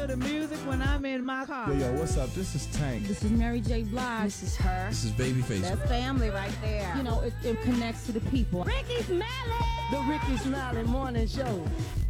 to the music when I'm in my car. Yo, what's up? This is Tank. This is Mary J. Blige. This is her. This is Babyface. That's family right there. You know, it connects to the people. Ricky Smiley. The Ricky Smiley Morning Show.